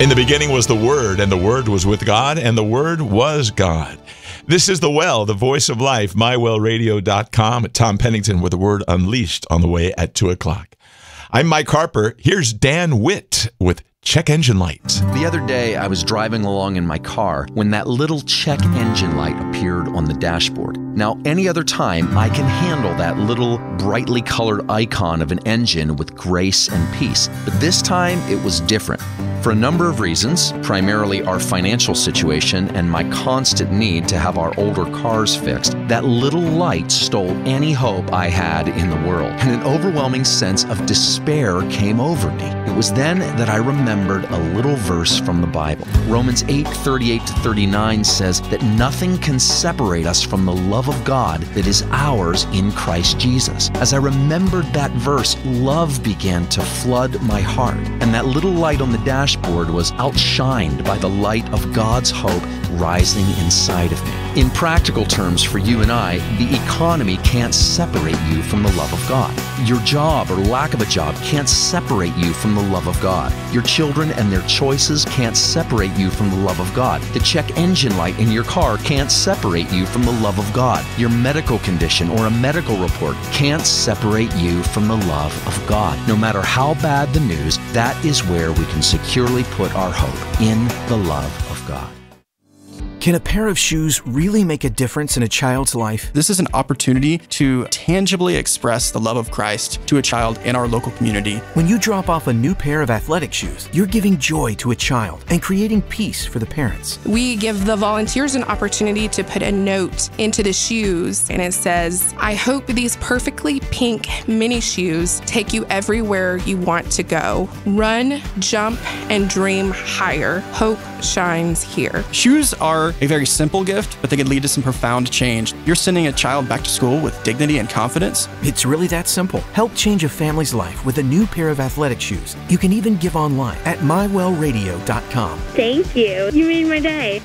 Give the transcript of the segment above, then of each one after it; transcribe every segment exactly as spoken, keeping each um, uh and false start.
In the beginning was the Word, and the Word was with God, and the Word was God. This is The Well, the voice of life, my well radio dot com. Tom Pennington with the Word Unleashed on the way at two o'clock. I'm Mike Harper. Here's Dan Witt with Check Engine Light. The other day, I was driving along in my car when that little check engine light appeared on the dashboard. Now, any other time, I can handle that little brightly colored icon of an engine with grace and peace. But this time, it was different. For a number of reasons, primarily our financial situation and my constant need to have our older cars fixed, that little light stole any hope I had in the world, and an overwhelming sense of despair came over me. It was then that I remembered a little verse from the Bible. Romans eight, thirty-eight to thirty-nine says that nothing can separate us from the love of God that is ours in Christ Jesus. As I remembered that verse, love began to flood my heart, and that little light on the dashboard was outshined by the light of God's hope rising inside of me. In practical terms, for you and I, the economy can't separate you from the love of God. Your job or lack of a job can't separate you from the love of God. Your children and their choices can't separate you from the love of God. The check engine light in your car can't separate you from the love of God. Your medical condition or a medical report can't separate you from the love of God. No matter how bad the news, that is where we can securely put our hope, in the love of God. Can a pair of shoes really make a difference in a child's life? This is an opportunity to tangibly express the love of Christ to a child in our local community. When you drop off a new pair of athletic shoes, you're giving joy to a child and creating peace for the parents. We give the volunteers an opportunity to put a note into the shoes, and it says, "I hope these perfectly pink mini shoes take you everywhere you want to go. Run, jump, and dream higher. Hope shines here." Shoes are a very simple gift, but they can lead to some profound change. You're sending a child back to school with dignity and confidence. It's really that simple. Help change a family's life with a new pair of athletic shoes. You can even give online at my well radio dot com. Thank you. You made my day.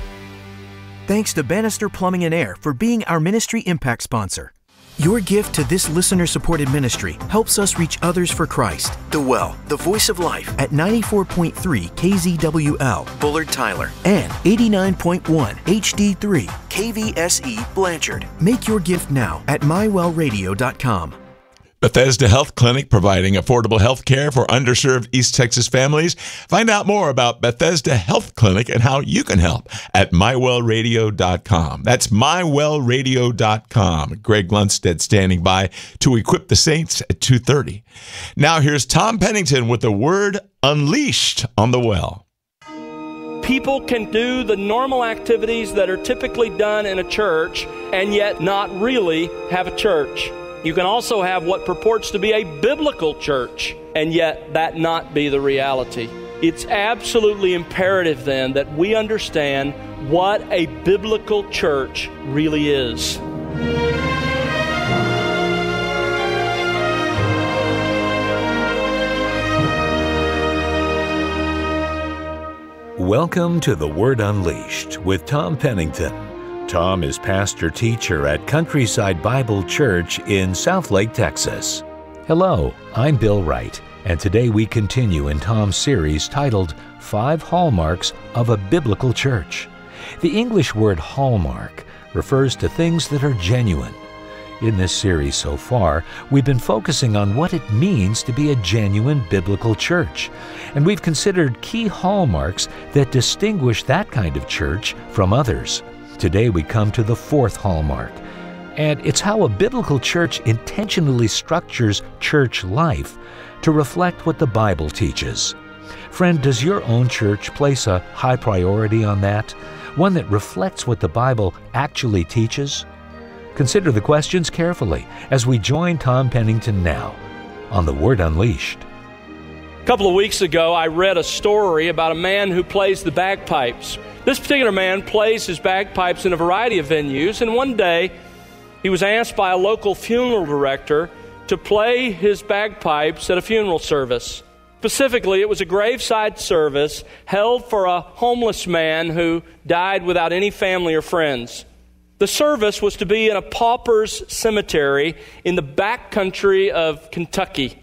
Thanks to Bannister Plumbing and Air for being our Ministry Impact sponsor. Your gift to this listener-supported ministry helps us reach others for Christ. The Well, the voice of life, at ninety-four point three K Z W L, Bullard Tyler, and eighty-nine point one H D three K V S E, Blanchard. Make your gift now at my well radio dot com. Bethesda Health Clinic, providing affordable health care for underserved East Texas families. Find out more about Bethesda Health Clinic and how you can help at my well radio dot com. That's my well radio dot com. Greg Lundstedt standing by to equip the saints at two thirty. Now here's Tom Pennington with the Word Unleashed on the Well. People can do the normal activities that are typically done in a church and yet not really have a church. You can also have what purports to be a biblical church, and yet that not be the reality. It's absolutely imperative then that we understand what a biblical church really is. Welcome to The Word Unleashed with Tom Pennington. Tom is pastor-teacher at Countryside Bible Church in Southlake, Texas. Hello, I'm Bill Wright, and today we continue in Tom's series titled Five Hallmarks of a Biblical Church. The English word hallmark refers to things that are genuine. In this series so far, we've been focusing on what it means to be a genuine biblical church, and we've considered key hallmarks that distinguish that kind of church from others. Today we come to the fourth hallmark, and it's how a biblical church intentionally structures church life to reflect what the Bible teaches. Friend, does your own church place a high priority on that? One that reflects what the Bible actually teaches? Consider the questions carefully as we join Tom Pennington now on The Word Unleashed. A couple of weeks ago, I read a story about a man who plays the bagpipes. This particular man plays his bagpipes in a variety of venues, and one day he was asked by a local funeral director to play his bagpipes at a funeral service. Specifically, it was a graveside service held for a homeless man who died without any family or friends. The service was to be in a pauper's cemetery in the backcountry of Kentucky.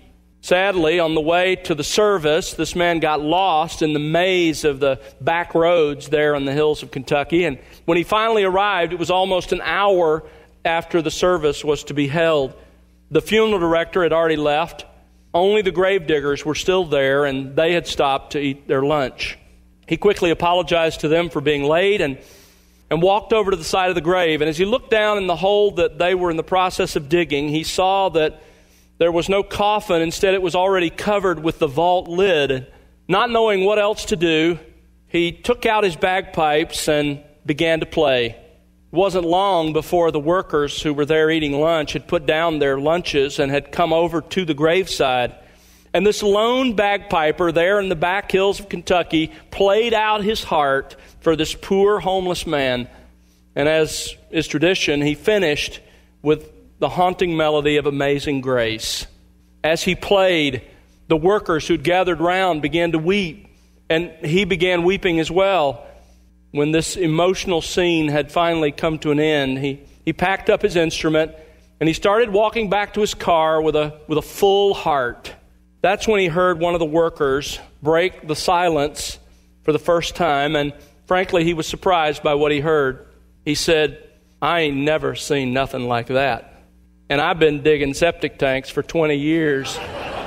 Sadly, on the way to the service, this man got lost in the maze of the back roads there in the hills of Kentucky. And when he finally arrived, it was almost an hour after the service was to be held. The funeral director had already left. Only the gravediggers were still there, and they had stopped to eat their lunch. He quickly apologized to them for being late and, and walked over to the side of the grave. And as he looked down in the hole that they were in the process of digging, he saw that there was no coffin. Instead, it was already covered with the vault lid. Not knowing what else to do, he took out his bagpipes and began to play. It wasn't long before the workers who were there eating lunch had put down their lunches and had come over to the graveside. And this lone bagpiper there in the back hills of Kentucky played out his heart for this poor homeless man. And as is tradition, he finished with the haunting melody of Amazing Grace. As he played, the workers who'd gathered round began to weep, and he began weeping as well. When this emotional scene had finally come to an end, he, he packed up his instrument and he started walking back to his car with a, with a full heart. That's when he heard one of the workers break the silence for the first time, and frankly, he was surprised by what he heard. He said, "I ain't never seen nothing like that. And I've been digging septic tanks for twenty years.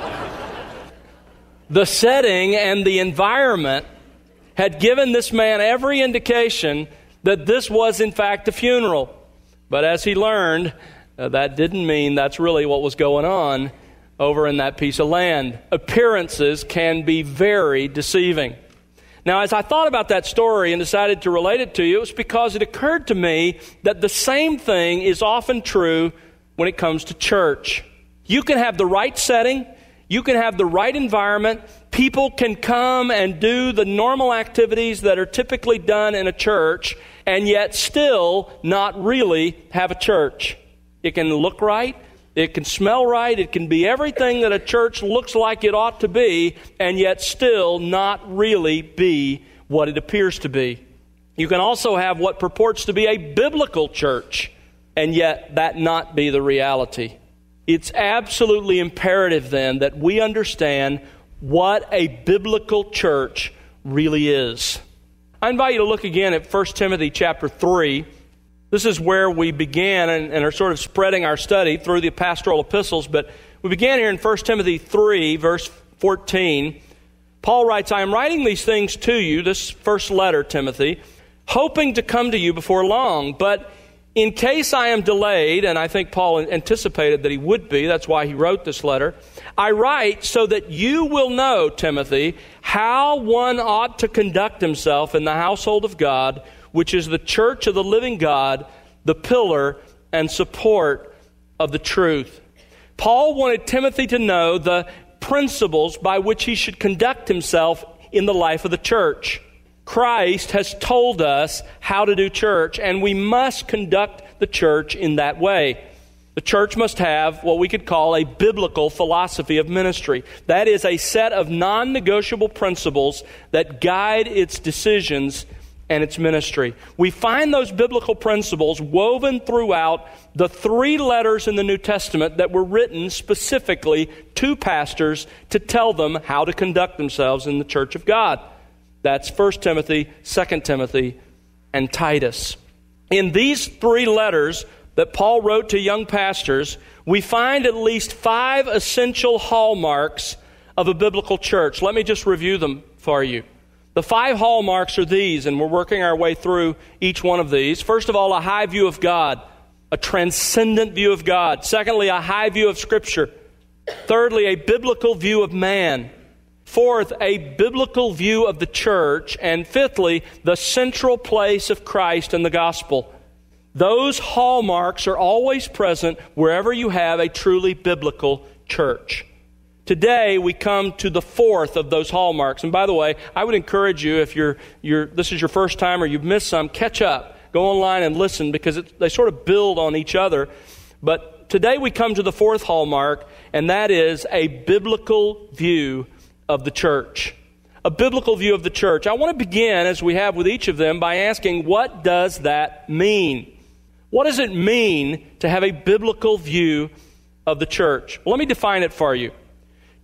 The setting and the environment had given this man every indication that this was in fact a funeral. But as he learned, uh, that didn't mean that's really what was going on over in that piece of land. Appearances can be very deceiving. Now, as I thought about that story and decided to relate it to you, it was because it occurred to me that the same thing is often true when it comes to church. You can have the right setting, you can have the right environment, people can come and do the normal activities that are typically done in a church, and yet still not really have a church. It can look right, it can smell right, it can be everything that a church looks like it ought to be, and yet still not really be what it appears to be. You can also have what purports to be a biblical church, and yet that not be the reality. It's absolutely imperative then that we understand what a biblical church really is. I invite you to look again at First Timothy chapter three. This is where we began and, and are sort of spreading our study through the pastoral epistles, but we began here in First Timothy three, verse fourteen. Paul writes, "I am writing these things to you," this first letter, Timothy, "hoping to come to you before long, but in case I am delayed," and I think Paul anticipated that he would be, that's why he wrote this letter, "I write so that you will know, Timothy, how one ought to conduct himself in the household of God, which is the church of the living God, the pillar and support of the truth." Paul wanted Timothy to know the principles by which he should conduct himself in the life of the church. Christ has told us how to do church, and we must conduct the church in that way. The church must have what we could call a biblical philosophy of ministry. That is a set of non-negotiable principles that guide its decisions and its ministry. We find those biblical principles woven throughout the three letters in the New Testament that were written specifically to pastors to tell them how to conduct themselves in the church of God. That's First Timothy, Second Timothy, and Titus. In these three letters that Paul wrote to young pastors, we find at least five essential hallmarks of a biblical church. Let me just review them for you. The five hallmarks are these, and we're working our way through each one of these. First of all, a high view of God, a transcendent view of God. Secondly, a high view of Scripture. Thirdly, a biblical view of man. Fourth, a biblical view of the church. And fifthly, the central place of Christ and the gospel. Those hallmarks are always present wherever you have a truly biblical church. Today, we come to the fourth of those hallmarks. And by the way, I would encourage you, if you're, you're this is your first time or you've missed some, catch up. Go online and listen, because it, they sort of build on each other. But today we come to the fourth hallmark, and that is a biblical view of the church. A biblical view of the church. I want to begin, as we have with each of them, by asking, what does that mean? What does it mean to have a biblical view of the church? Well, let me define it for you.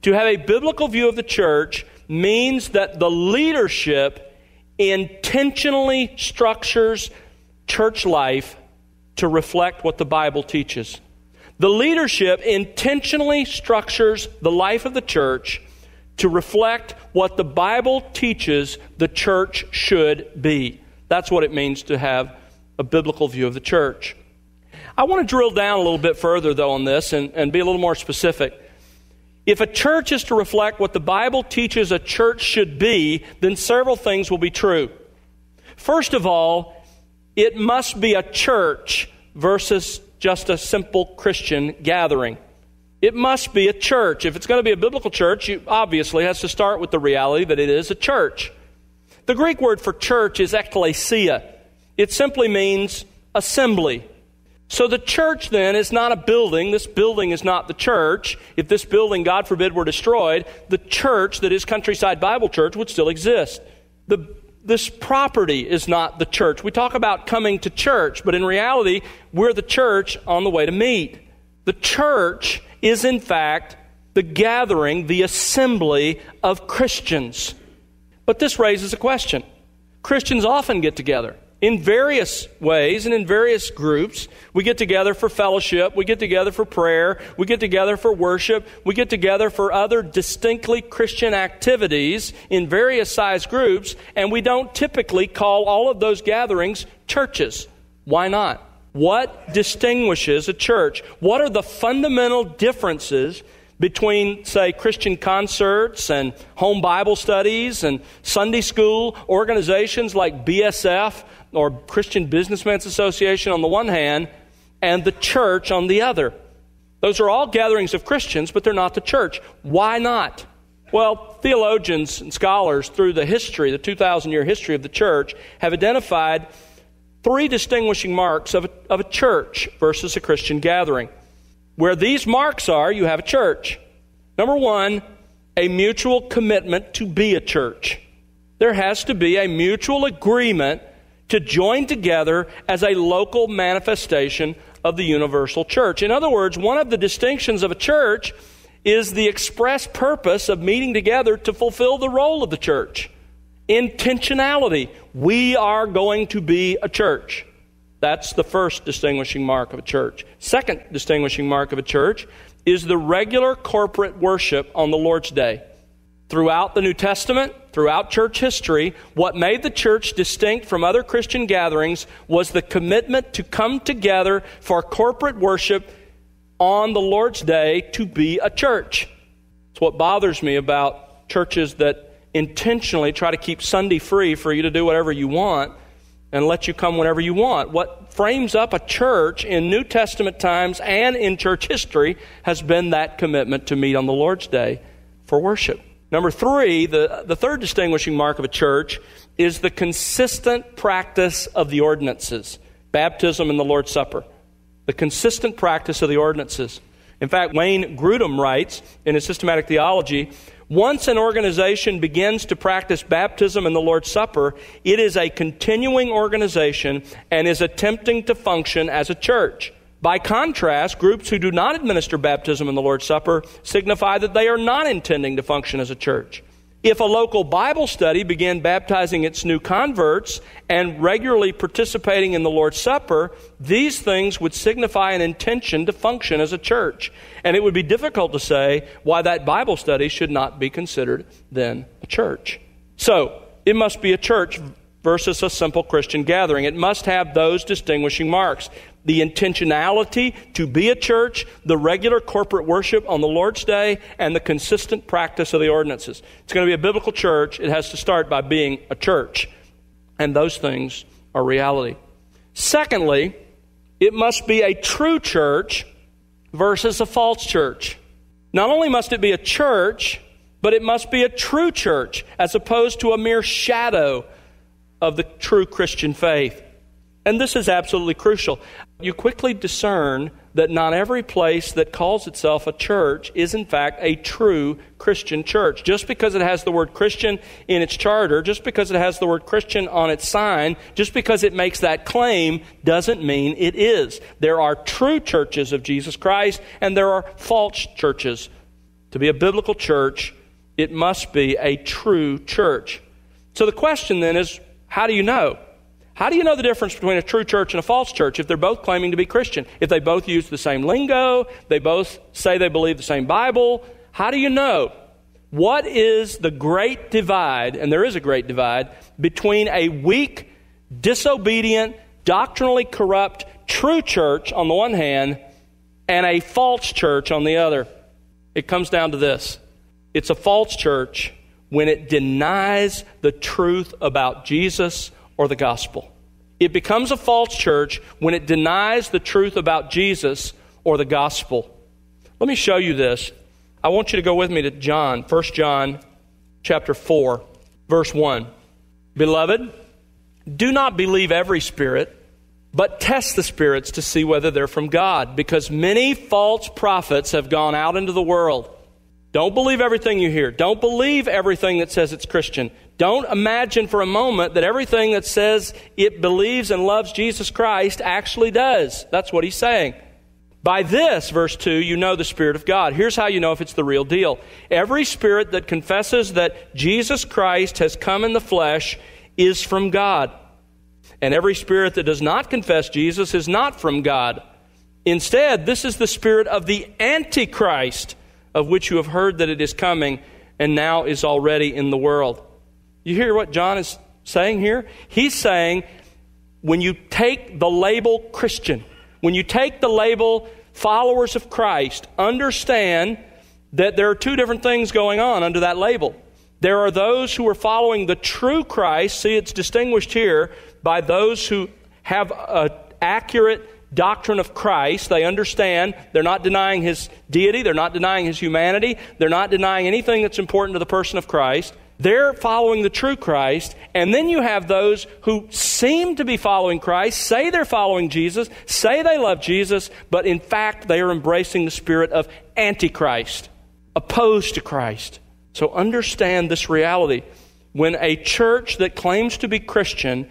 To have a biblical view of the church means that the leadership intentionally structures church life to reflect what the Bible teaches. The leadership intentionally structures the life of the church to reflect what the Bible teaches the church should be. That's what it means to have a biblical view of the church. I want to drill down a little bit further, though, on this and, and be a little more specific. If a church is to reflect what the Bible teaches a church should be, then several things will be true. First of all, it must be a church versus just a simple Christian gathering. It must be a church. If it's going to be a biblical church, it obviously has to start with the reality that it is a church. The Greek word for church is ekklesia. It simply means assembly. So the church then is not a building. This building is not the church. If this building, God forbid, were destroyed, the church that is Countryside Bible Church would still exist. The, this property is not the church. We talk about coming to church, but in reality, we're the church on the way to meet. The church is in fact the gathering, the assembly of Christians. But this raises a question. Christians often get together in various ways and in various groups. We get together for fellowship, we get together for prayer, we get together for worship, we get together for other distinctly Christian activities in various size groups, and we don't typically call all of those gatherings churches. Why not? What distinguishes a church? What are the fundamental differences between, say, Christian concerts and home Bible studies and Sunday school organizations like B S F or Christian Businessmen's Association on the one hand and the church on the other? Those are all gatherings of Christians, but they're not the church. Why not? Well, theologians and scholars through the history, the two thousand year history of the church, have identified three distinguishing marks of a, of a church versus a Christian gathering. Where these marks are, you have a church. Number one, a mutual commitment to be a church. There has to be a mutual agreement to join together as a local manifestation of the universal church. In other words, one of the distinctions of a church is the express purpose of meeting together to fulfill the role of the church. Intentionality. We are going to be a church. That's the first distinguishing mark of a church. Second distinguishing mark of a church is the regular corporate worship on the Lord's Day. Throughout the New Testament, throughout church history, what made the church distinct from other Christian gatherings was the commitment to come together for corporate worship on the Lord's Day to be a church. It's what bothers me about churches that intentionally try to keep Sunday free for you to do whatever you want and let you come whenever you want. What frames up a church in New Testament times and in church history has been that commitment to meet on the Lord's Day for worship. Number three, the, the third distinguishing mark of a church is the consistent practice of the ordinances. Baptism and the Lord's Supper. The consistent practice of the ordinances. In fact, Wayne Grudem writes in his Systematic Theology, once an organization begins to practice baptism and the Lord's Supper, it is a continuing organization and is attempting to function as a church. By contrast, groups who do not administer baptism and the Lord's Supper signify that they are not intending to function as a church. If a local Bible study began baptizing its new converts and regularly participating in the Lord's Supper, these things would signify an intention to function as a church. And it would be difficult to say why that Bible study should not be considered then a church. So, it must be a church versus a simple Christian gathering. It must have those distinguishing marks. The intentionality to be a church, the regular corporate worship on the Lord's Day, and the consistent practice of the ordinances. It's going to be a biblical church. It has to start by being a church. And those things are reality. Secondly, it must be a true church versus a false church. Not only must it be a church, but it must be a true church as opposed to a mere shadow of the true Christian faith. And this is absolutely crucial. You quickly discern that not every place that calls itself a church is in fact a true Christian church. Just because it has the word Christian in its charter, just because it has the word Christian on its sign, just because it makes that claim doesn't mean it is. There are true churches of Jesus Christ and there are false churches To be a biblical church, it must be a true church. So the question then is, how do you know? How do you know the difference between a true church and a false church if they're both claiming to be Christian? If they both use the same lingo, they both say they believe the same Bible, how do you know? What is the great divide, and there is a great divide, between a weak, disobedient, doctrinally corrupt, true church on the one hand and a false church on the other? It comes down to this. It's a false church when it denies the truth about Jesus or the gospel. It becomes a false church when it denies the truth about Jesus or the gospel. Let me show you this. I want you to go with me to John, First John chapter four, verse one. Beloved, do not believe every spirit, but test the spirits to see whether they're from God, because many false prophets have gone out into the world. Don't believe everything you hear. Don't believe everything that says it's Christian. Don't imagine for a moment that everything that says it believes and loves Jesus Christ actually does. That's what he's saying. By this, verse two, you know the Spirit of God. Here's how you know if it's the real deal. Every spirit that confesses that Jesus Christ has come in the flesh is from God. And every spirit that does not confess Jesus is not from God. Instead, this is the spirit of the Antichrist, of which you have heard that it is coming and now is already in the world. You hear what John is saying here? He's saying when you take the label Christian, when you take the label followers of Christ, understand that there are two different things going on under that label. There are those who are following the true Christ. See, it's distinguished here by those who have an accurate doctrine of Christ. They understand they're not denying His deity. They're not denying His humanity. They're not denying anything that's important to the person of Christ. They're following the true Christ. And then you have those who seem to be following Christ, say they're following Jesus, say they love Jesus, but in fact they are embracing the spirit of Antichrist, opposed to Christ. So understand this reality. When a church that claims to be Christian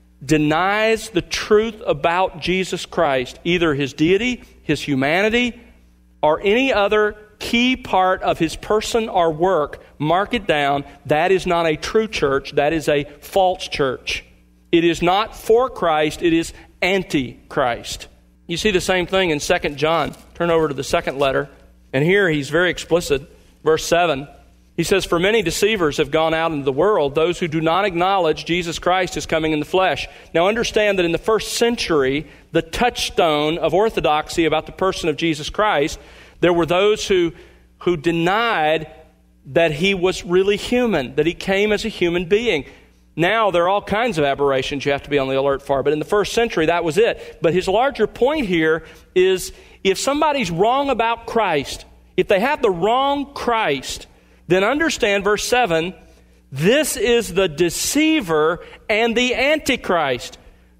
denies the truth about Jesus Christ, either His deity, His humanity, or any other key part of His person or work, mark it down, that is not a true church, that is a false church. It is not for Christ, it is anti-Christ. You see the same thing in Second John. Turn over to the second letter, and here he's very explicit. Verse seven, he says, "For many deceivers have gone out into the world, those who do not acknowledge Jesus Christ is coming in the flesh." Now understand that in the first century, the touchstone of orthodoxy about the person of Jesus Christ, there were those who, who denied that He was really human, that He came as a human being. Now there are all kinds of aberrations you have to be on the alert for, but in the first century that was it. But his larger point here is if somebody's wrong about Christ, if they have the wrong Christ, then understand verse seven, this is the deceiver and the Antichrist.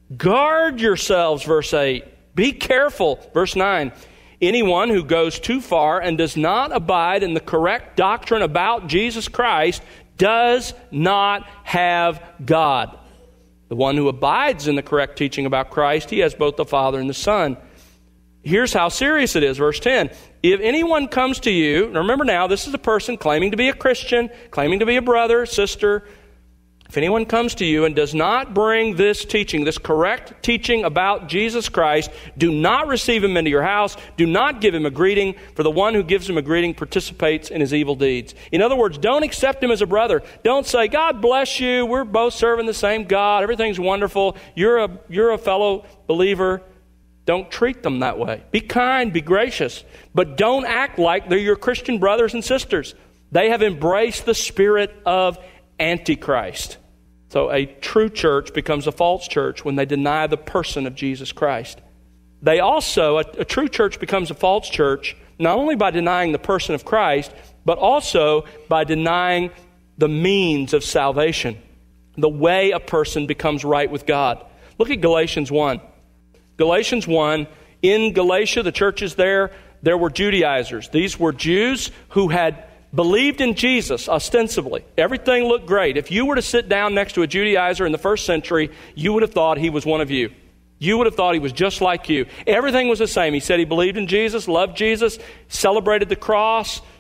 Guard yourselves, verse eight. Be careful, verse nine. Anyone who goes too far and does not abide in the correct doctrine about Jesus Christ does not have God. The one who abides in the correct teaching about Christ, he has both the Father and the Son. Here's how serious it is, verse ten. If anyone comes to you, now remember now, this is a person claiming to be a Christian, claiming to be a brother, sister. If anyone comes to you and does not bring this teaching, this correct teaching about Jesus Christ, do not receive him into your house. Do not give him a greeting, for the one who gives him a greeting participates in his evil deeds. In other words, don't accept him as a brother. Don't say, God bless you, we're both serving the same God, everything's wonderful, you're a, you're a fellow believer. Don't treat them that way. Be kind, be gracious, but don't act like they're your Christian brothers and sisters. They have embraced the spirit of Antichrist. So a true church becomes a false church when they deny the person of Jesus Christ. They also, a, a true church becomes a false church not only by denying the person of Christ, but also by denying the means of salvation, the way a person becomes right with God. Look at Galatians one. Galatians one, in Galatia, the churches there, there were Judaizers. These were Jews who had believed in Jesus, ostensibly. Everything looked great. If you were to sit down next to a Judaizer in the first century, you would have thought he was one of you. You would have thought he was just like you. Everything was the same. He said he believed in Jesus, loved Jesus, celebrated the cross,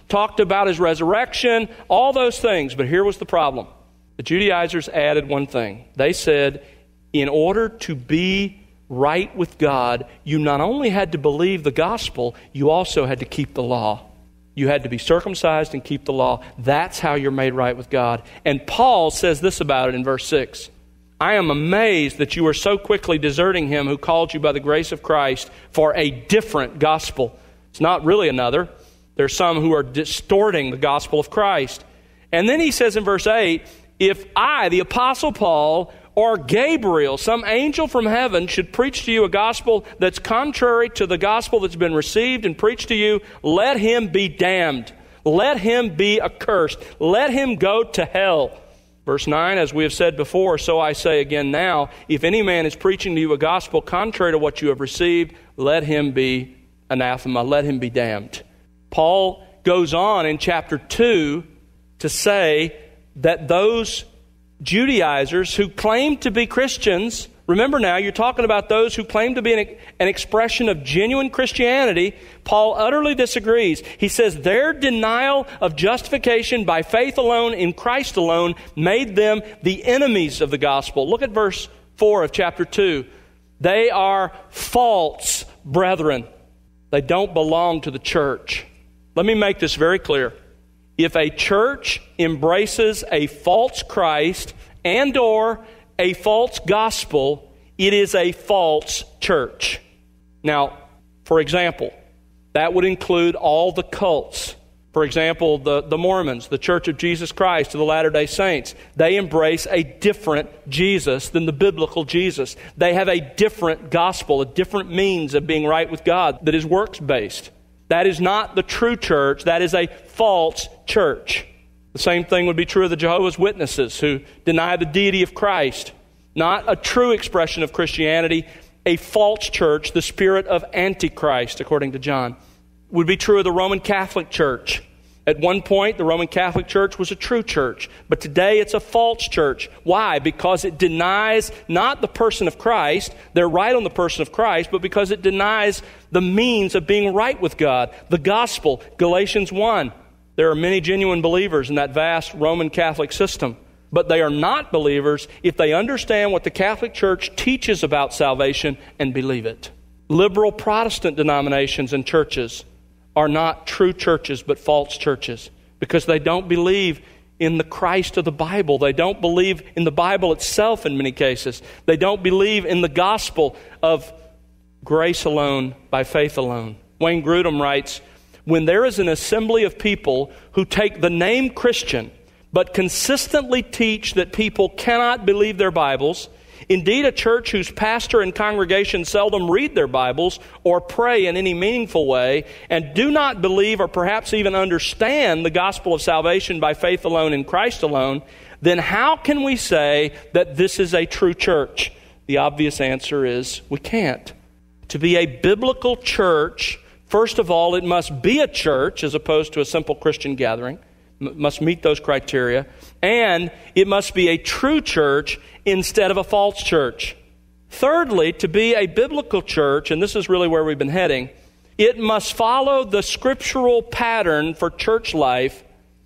talked about his resurrection, all those things. But here was the problem. The Judaizers added one thing. They said, in order to be right with God, you not only had to believe the gospel, you also had to keep the law. You had to be circumcised and keep the law. That's how you're made right with God. And Paul says this about it in verse six. I am amazed that you are so quickly deserting him who called you by the grace of Christ for a different gospel. It's not really another. There's some who are distorting the gospel of Christ. And then he says in verse eight, if I, the Apostle Paul, or Gabriel, some angel from heaven, should preach to you a gospel that's contrary to the gospel that's been received and preached to you, let him be damned. Let him be accursed. Let him go to hell. Verse nine, as we have said before, so I say again now, if any man is preaching to you a gospel contrary to what you have received, let him be anathema, let him be damned. Paul goes on in chapter two to say that those Judaizers who claim to be Christians, remember now, you're talking about those who claim to be an, an expression of genuine Christianity. Paul utterly disagrees. He says their denial of justification by faith alone in Christ alone made them the enemies of the gospel. Look at verse four of chapter two. They are false brethren. They don't belong to the church. Let me make this very clear. If a church embraces a false Christ and or a false gospel, it is a false church. Now, for example, that would include all the cults. For example, the, the Mormons, the Church of Jesus Christ, of the Latter-day Saints. They embrace a different Jesus than the biblical Jesus. They have a different gospel, a different means of being right with God that is works-based. That is not the true church. That is a false church. The same thing would be true of the Jehovah's Witnesses who deny the deity of Christ. Not a true expression of Christianity, a false church, the spirit of Antichrist, according to John. Would be true of the Roman Catholic Church. At one point, the Roman Catholic Church was a true church, but today it's a false church. Why? Because it denies not the person of Christ, they're right on the person of Christ, but because it denies the means of being right with God. The gospel, Galatians one. There are many genuine believers in that vast Roman Catholic system, but they are not believers if they understand what the Catholic Church teaches about salvation and believe it. Liberal Protestant denominations and churches are not true churches but false churches because they don't believe in the Christ of the Bible. They don't believe in the Bible itself in many cases. They don't believe in the gospel of grace alone, by faith alone. Wayne Grudem writes, when there is an assembly of people who take the name Christian but consistently teach that people cannot believe their Bibles, indeed a church whose pastor and congregation seldom read their Bibles or pray in any meaningful way and do not believe or perhaps even understand the gospel of salvation by faith alone in Christ alone, then how can we say that this is a true church? The obvious answer is we can't. To be a biblical church, first of all, it must be a church as opposed to a simple Christian gathering. It must meet those criteria. And it must be a true church instead of a false church. Thirdly, to be a biblical church, and this is really where we've been heading, it must follow the scriptural pattern for church life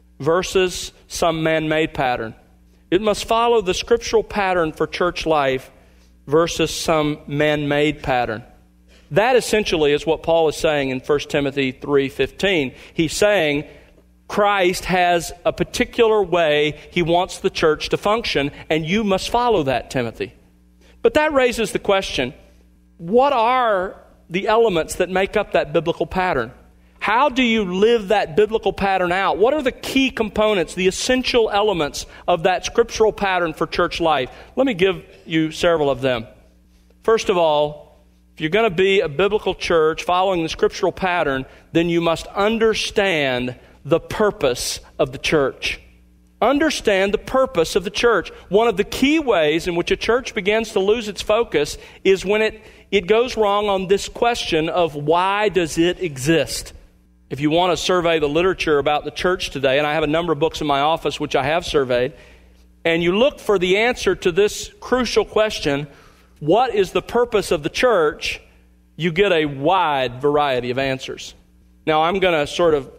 versus some man-made pattern. It must follow the scriptural pattern for church life versus some man-made pattern. That essentially is what Paul is saying in First Timothy three fifteen. He's saying Christ has a particular way he wants the church to function, and you must follow that, Timothy. But that raises the question, what are the elements that make up that biblical pattern? How do you live that biblical pattern out? What are the key components, the essential elements of that scriptural pattern for church life? Let me give you several of them. First of all, if you're going to be a biblical church following the scriptural pattern, then you must understand the purpose of the church. Understand the purpose of the church. One of the key ways in which a church begins to lose its focus is when it, it goes wrong on this question of why does it exist? If you want to survey the literature about the church today, and I have a number of books in my office which I have surveyed, and you look for the answer to this crucial question, what is the purpose of the church? You get a wide variety of answers. Now I'm going to sort of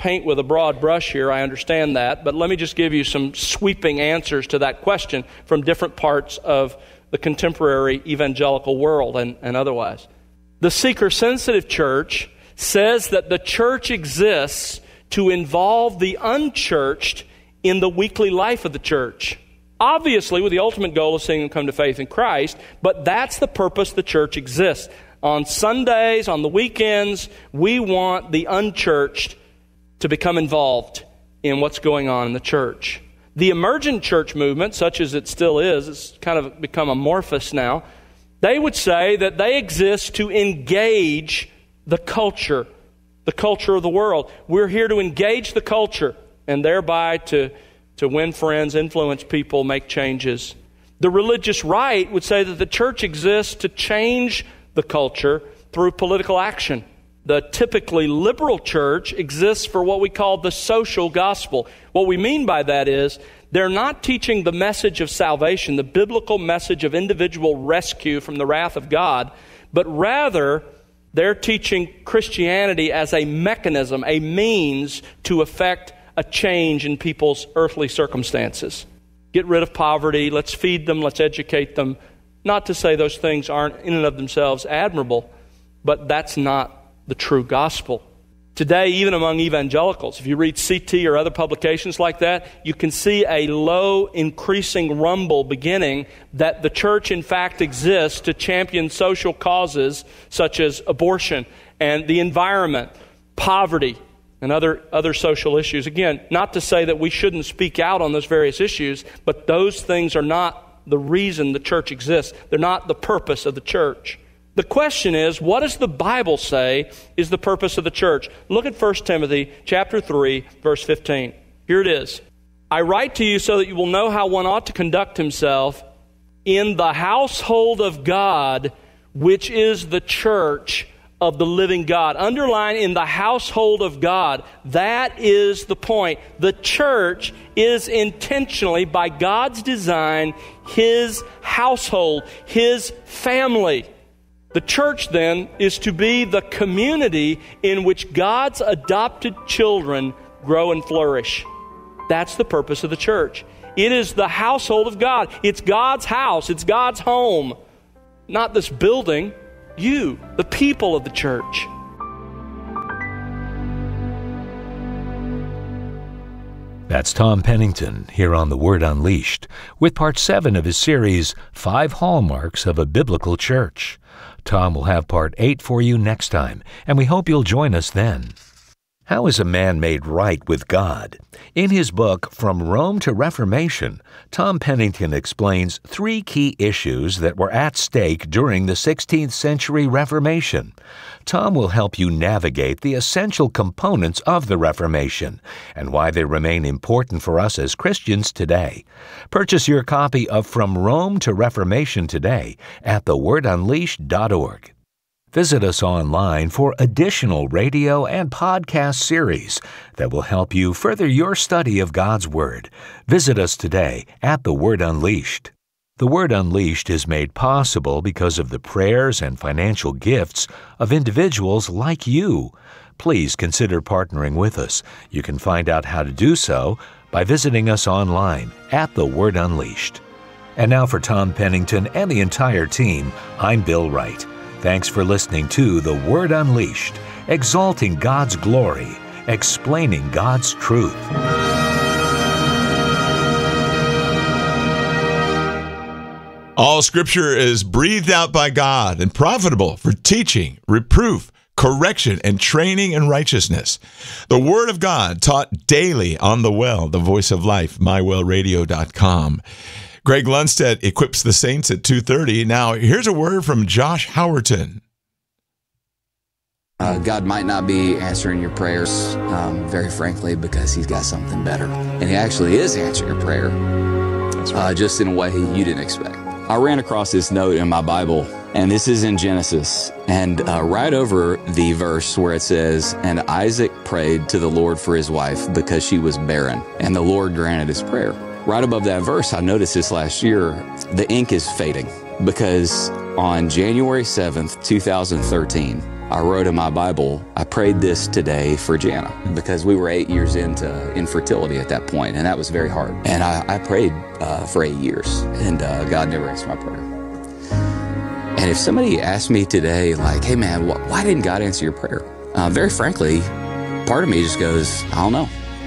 paint with a broad brush here, I understand that, but let me just give you some sweeping answers to that question from different parts of the contemporary evangelical world and, and otherwise. The seeker-sensitive church says that the church exists to involve the unchurched in the weekly life of the church. Obviously, with the ultimate goal of seeing them come to faith in Christ, but that's the purpose the church exists. On Sundays, on the weekends, we want the unchurched to become involved in what's going on in the church. The emergent church movement, such as it still is, it's kind of become amorphous now, they would say that they exist to engage the culture, the culture of the world. We're here to engage the culture and thereby to, to win friends, influence people, make changes. The religious right would say that the church exists to change the culture through political action. The typically liberal church exists for what we call the social gospel. What we mean by that is they're not teaching the message of salvation, the biblical message of individual rescue from the wrath of God, but rather they're teaching Christianity as a mechanism, a means to effect a change in people's earthly circumstances. Get rid of poverty, let's feed them, let's educate them. Not to say those things aren't in and of themselves admirable, but that's not the true gospel. Today, even among evangelicals, if you read C T or other publications like that, you can see a low, increasing rumble beginning that the church, in fact, exists to champion social causes such as abortion and the environment, poverty, and other, other social issues. Again, not to say that we shouldn't speak out on those various issues, but those things are not the reason the church exists. They're not the purpose of the church. The question is, what does the Bible say is the purpose of the church? Look at First Timothy chapter three, verse fifteen. Here it is. I write to you so that you will know how one ought to conduct himself in the household of God, which is the church of the living God. Underline, in the household of God. That is the point. The church is intentionally, by God's design, His household, His family. The church, then, is to be the community in which God's adopted children grow and flourish. That's the purpose of the church. It is the household of God. It's God's house. It's God's home. Not this building. You, the people of the church. That's Tom Pennington here on The Word Unleashed with part seven of his series, Five Hallmarks of a Biblical Church. Tom will have part eight for you next time, and we hope you'll join us then. How is a man made right with God? In his book, From Rome to Reformation, Tom Pennington explains three key issues that were at stake during the sixteenth century Reformation. Tom will help you navigate the essential components of the Reformation and why they remain important for us as Christians today. Purchase your copy of From Rome to Reformation today at the word unleashed dot org. Visit us online for additional radio and podcast series that will help you further your study of God's Word. Visit us today at The Word Unleashed. The Word Unleashed is made possible because of the prayers and financial gifts of individuals like you. Please consider partnering with us. You can find out how to do so by visiting us online at The Word Unleashed. And now for Tom Pennington and the entire team, I'm Bill Wright. Thanks for listening to The Word Unleashed, exalting God's glory, explaining God's truth. All Scripture is breathed out by God and profitable for teaching, reproof, correction, and training in righteousness. The Word of God taught daily on The Well, the voice of life, my well radio dot com. Greg Lundstedt equips the saints at two thirty. Now, here's a word from Josh Howerton. Uh, God might not be answering your prayers, um, very frankly, because He's got something better. And He actually is answering your prayer, That's right. uh, just in a way you didn't expect. I ran across this note in my Bible, and this is in Genesis, and uh, right over the verse where it says, "And Isaac prayed to the Lord for his wife because she was barren, and the Lord granted his prayer." Right above that verse, I noticed this last year, the ink is fading because on January seventh, two thousand thirteen, I wrote in my Bible, I prayed this today for Jana, because we were eight years into infertility at that point, and that was very hard. And I, I prayed uh, for eight years, and uh, God never answered my prayer. And if somebody asked me today, like, hey man, wh why didn't God answer your prayer? Uh, very frankly, part of me just goes, I don't know.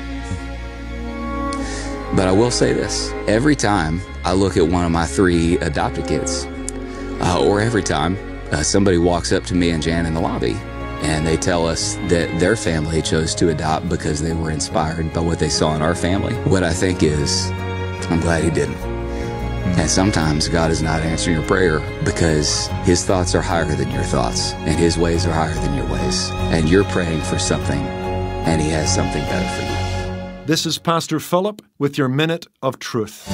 But I will say this, every time I look at one of my three adopted kids, uh, or every time uh, somebody walks up to me and Jan in the lobby and they tell us that their family chose to adopt because they were inspired by what they saw in our family, what I think is, I'm glad he didn't. And sometimes God is not answering your prayer because his thoughts are higher than your thoughts and his ways are higher than your ways. And you're praying for something and he has something better for you. This is Pastor Philip with your Minute of Truth.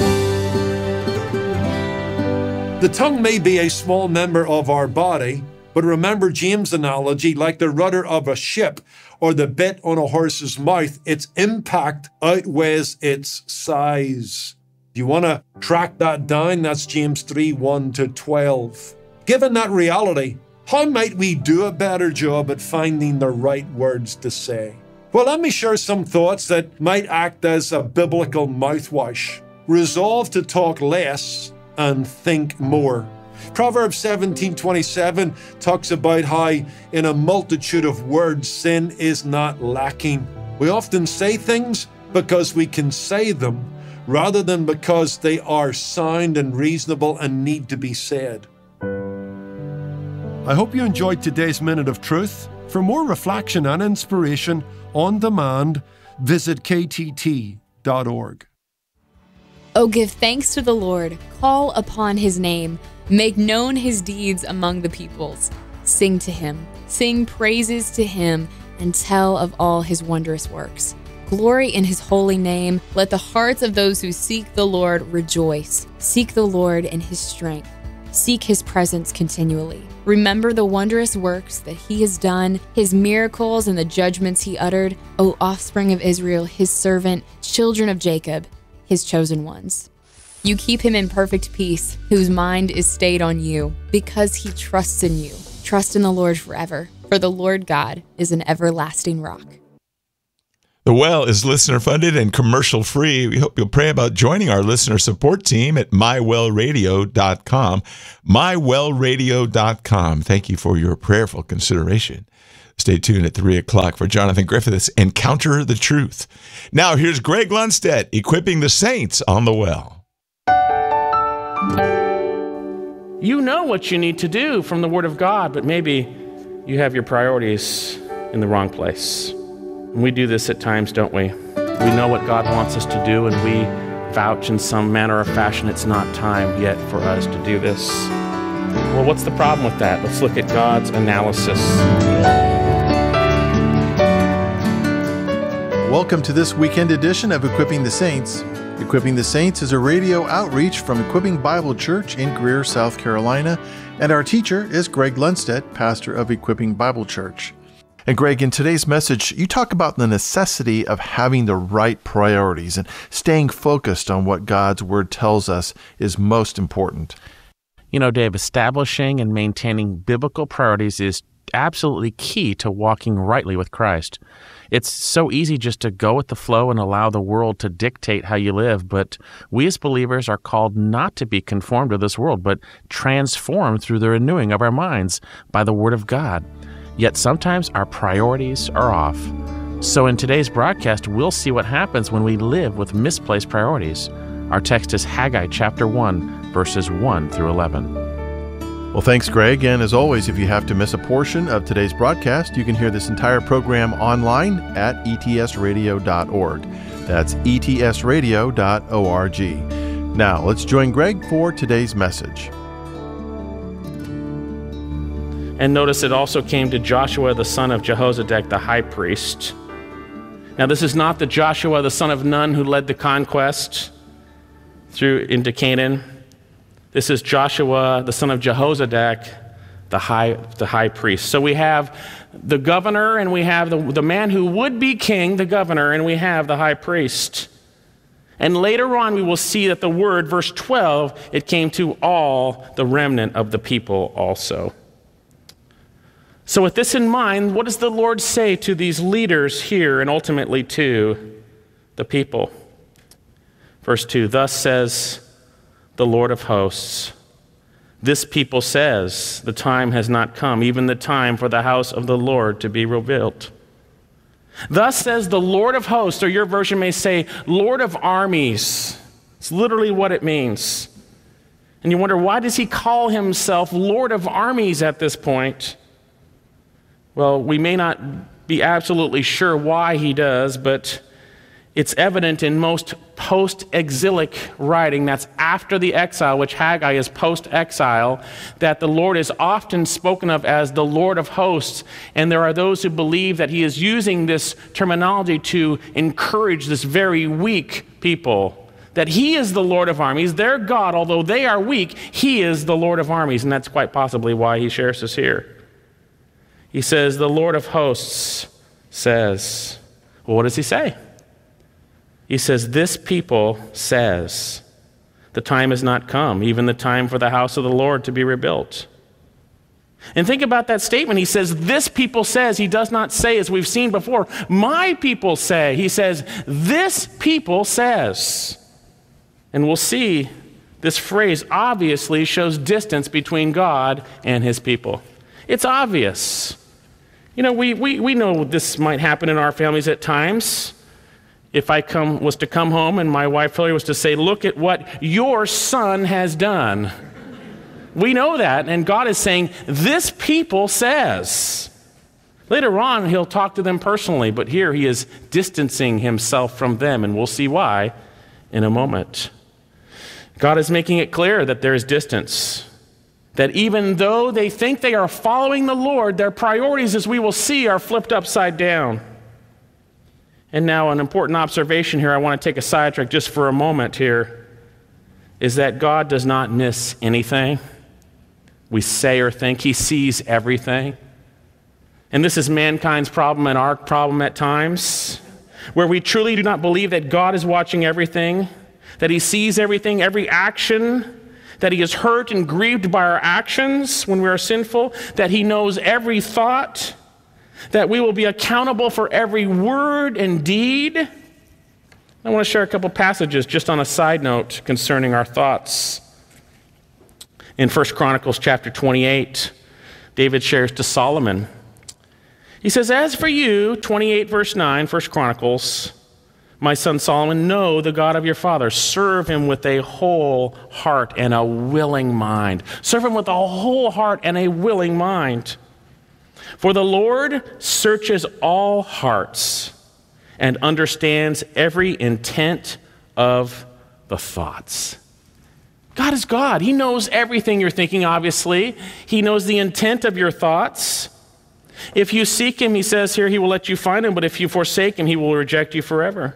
The tongue may be a small member of our body, but remember James' analogy, like the rudder of a ship or the bit on a horse's mouth, its impact outweighs its size. Do you want to track that down? That's James three, one to twelve. Given that reality, how might we do a better job at finding the right words to say? Well, let me share some thoughts that might act as a biblical mouthwash. Resolve to talk less and think more. Proverbs seventeen twenty-seven talks about how in a multitude of words, sin is not lacking. We often say things because we can say them, rather than because they are sound and reasonable and need to be said. I hope you enjoyed today's Minute of Truth. For more reflection and inspiration on demand, visit K T T dot org. Oh, give thanks to the Lord, call upon his name, make known his deeds among the peoples. Sing to him, sing praises to him, and tell of all his wondrous works. Glory in his holy name. Let the hearts of those who seek the Lord rejoice. Seek the Lord in his strength. Seek his presence continually. Remember the wondrous works that he has done, his miracles and the judgments he uttered, O offspring of Israel, his servant, children of Jacob, his chosen ones. You keep him in perfect peace, whose mind is stayed on you, because he trusts in you. Trust in the Lord forever, for the Lord God is an everlasting rock. The Well is listener-funded and commercial-free. We hope you'll pray about joining our listener support team at my well radio dot com. my well radio dot com. Thank you for your prayerful consideration. Stay tuned at three o'clock for Jonathan Griffith's Encounter the Truth. Now, here's Greg Lundstedt equipping the saints on the Well. You know what you need to do from the Word of God, but maybe you have your priorities in the wrong place. And we do this at times, don't we? We know what God wants us to do, and we vouch in some manner or fashion it's not time yet for us to do this. Well, what's the problem with that? Let's look at God's analysis. Welcome to this weekend edition of Equipping the Saints. Equipping the Saints is a radio outreach from Equipping Bible Church in Greer, South Carolina, and our teacher is Greg Lundstedt, pastor of Equipping Bible Church. And Greg, in today's message, you talk about the necessity of having the right priorities and staying focused on what God's Word tells us is most important. You know, Dave, establishing and maintaining biblical priorities is absolutely key to walking rightly with Christ. It's so easy just to go with the flow and allow the world to dictate how you live, but we as believers are called not to be conformed to this world, but transformed through the renewing of our minds by the Word of God. Yet sometimes our priorities are off. So in today's broadcast, we'll see what happens when we live with misplaced priorities. Our text is Haggai chapter one, verses one through eleven. Well, thanks, Greg. And as always, if you have to miss a portion of today's broadcast, you can hear this entire program online at E T S radio dot org. That's E T S radio dot org. Now, let's join Greg for today's message. And notice it also came to Joshua, the son of Jehozadak, the high priest. Now, this is not the Joshua, the son of Nun, who led the conquest through into Canaan. This is Joshua, the son of Jehozadak, the high, the high priest. So we have the governor, and we have the, the man who would be king, the governor, and we have the high priest. And later on, we will see that the word, verse twelve, it came to all the remnant of the people also. So with this in mind, what does the Lord say to these leaders here and ultimately to the people? Verse two, thus says the Lord of hosts, this people says, the time has not come, even the time for the house of the Lord to be rebuilt. Thus says the Lord of hosts, or your version may say, Lord of armies. It's literally what it means. And you wonder, why does he call himself Lord of armies at this point? Well, we may not be absolutely sure why he does, but it's evident in most post-exilic writing, that's after the exile, which Haggai is post-exile, that the Lord is often spoken of as the Lord of hosts. And there are those who believe that he is using this terminology to encourage this very weak people, that he is the Lord of armies. Their God, although they are weak, he is the Lord of armies. And that's quite possibly why he shares this here. He says, the Lord of hosts says, well, what does he say? He says, this people says, the time has not come, even the time for the house of the Lord to be rebuilt. And think about that statement. He says, this people says. He does not say, as we've seen before, my people say. He says, this people says. And we'll see this phrase obviously shows distance between God and his people. It's obvious. You know, we, we, we know this might happen in our families at times. If I come, was to come home and my wife Hillary was to say, look at what your son has done. We know that, and God is saying, this people says. Later on, he'll talk to them personally, but here he is distancing himself from them, and we'll see why in a moment. God is making it clear that there is distance, that even though they think they are following the Lord, their priorities, as we will see, are flipped upside down. And now an important observation here, I want to take a sidetrack just for a moment here, is that God does not miss anything we say or think. He sees everything. And this is mankind's problem and our problem at times, where we truly do not believe that God is watching everything, that he sees everything, every action, that he is hurt and grieved by our actions when we are sinful, that he knows every thought, that we will be accountable for every word and deed. I want to share a couple passages just on a side note concerning our thoughts. In First Chronicles chapter twenty-eight, David shares to Solomon. He says, as for you, twenty-eight verse nine, First Chronicles, my son Solomon, know the God of your father. Serve him with a whole heart and a willing mind. Serve him with a whole heart and a willing mind. For the Lord searches all hearts and understands every intent of the thoughts. God is God. He knows everything you're thinking, obviously. He knows the intent of your thoughts. If you seek him, he says here, he will let you find him, but if you forsake him, he will reject you forever.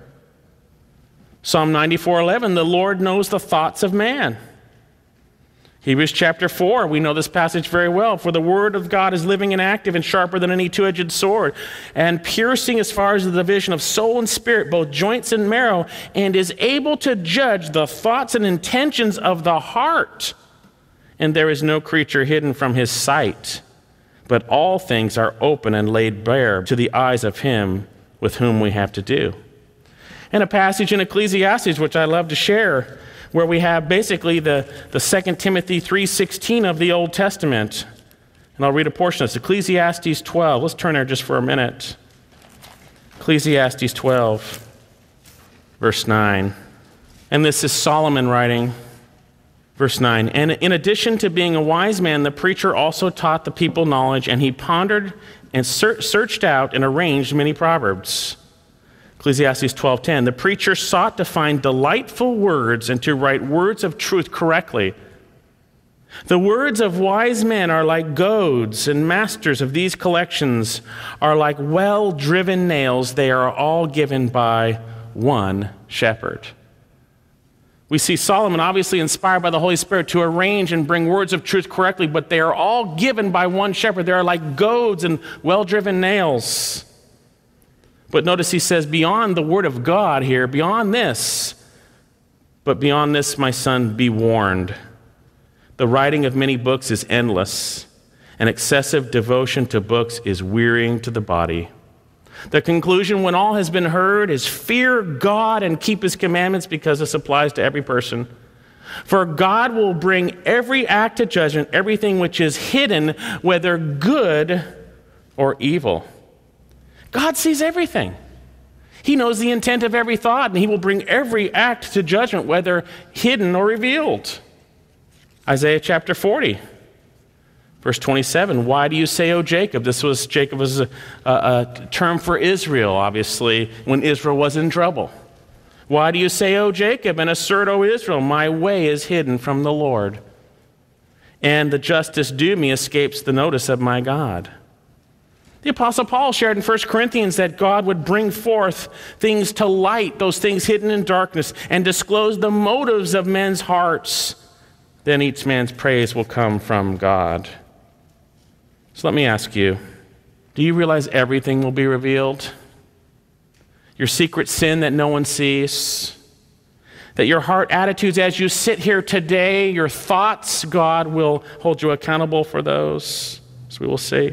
Psalm ninety-four eleven, the Lord knows the thoughts of man. Hebrews chapter four, we know this passage very well. For the word of God is living and active and sharper than any two-edged sword, and piercing as far as the division of soul and spirit, both joints and marrow, and is able to judge the thoughts and intentions of the heart. And there is no creature hidden from his sight, but all things are open and laid bare to the eyes of him with whom we have to do. And a passage in Ecclesiastes, which I love to share, where we have basically the, the Second Timothy three sixteen of the Old Testament. And I'll read a portion of this. Ecclesiastes twelve. Let's turn there just for a minute. Ecclesiastes twelve, verse nine. And this is Solomon writing, verse nine. And in addition to being a wise man, the preacher also taught the people knowledge, and he pondered and ser- searched out and arranged many proverbs. Ecclesiastes twelve ten, the preacher sought to find delightful words and to write words of truth correctly. The words of wise men are like goads, and masters of these collections are like well-driven nails. They are all given by one shepherd. We see Solomon obviously inspired by the Holy Spirit to arrange and bring words of truth correctly, but they are all given by one shepherd. They are like goads and well-driven nails. But notice he says, beyond the word of God here, beyond this, but beyond this, my son, be warned. The writing of many books is endless, and excessive devotion to books is wearying to the body. The conclusion, when all has been heard, is fear God and keep his commandments, because this applies to every person. For God will bring every act to judgment, everything which is hidden, whether good or evil. God sees everything. He knows the intent of every thought, and he will bring every act to judgment, whether hidden or revealed. Isaiah chapter forty. Verse twenty-seven, why do you say, O Jacob? This was Jacob was a, a, a term for Israel, obviously, when Israel was in trouble. Why do you say, O Jacob, and assert, O Israel, my way is hidden from the Lord, and the justice due me escapes the notice of my God? The Apostle Paul shared in First Corinthians that God would bring forth things to light, those things hidden in darkness, and disclose the motives of men's hearts. Then each man's praise will come from God. So let me ask you, do you realize everything will be revealed? Your secret sin that no one sees? That your heart attitudes as you sit here today, your thoughts, God will hold you accountable for those, as we will see.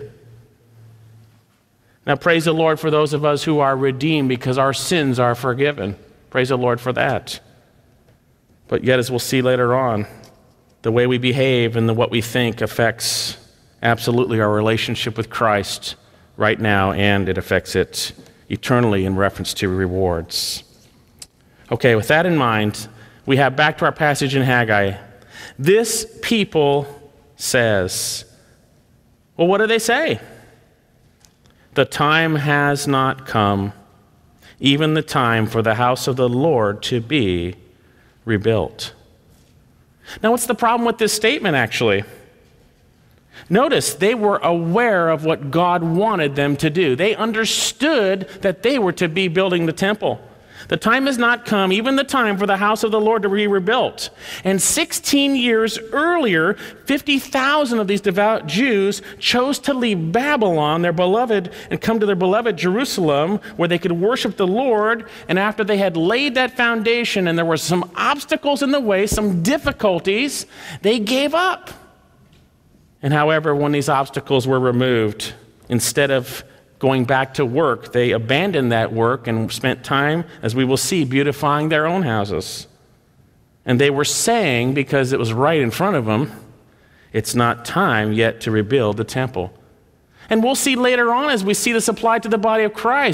Now praise the Lord for those of us who are redeemed, because our sins are forgiven. Praise the Lord for that. But yet, as we'll see later on, the way we behave and the, what we think affects absolutely our relationship with Christ right now, and it affects it eternally in reference to rewards. Okay, with that in mind, we have back to our passage in Haggai. This people says, well, what do they say? The time has not come, even the time for the house of the Lord to be rebuilt. Now, what's the problem with this statement, actually? Notice, they were aware of what God wanted them to do. They understood that they were to be building the temple. The time has not come, even the time for the house of the Lord to be rebuilt. And sixteen years earlier, fifty thousand of these devout Jews chose to leave Babylon, their beloved, and come to their beloved Jerusalem, where they could worship the Lord. And after they had laid that foundation and there were some obstacles in the way, some difficulties, they gave up. And however, when these obstacles were removed, instead of going back to work, they abandoned that work and spent time, as we will see, beautifying their own houses. And they were saying, because it was right in front of them, it's not time yet to rebuild the temple. And we'll see later on, as we see this applied to the body of Christ,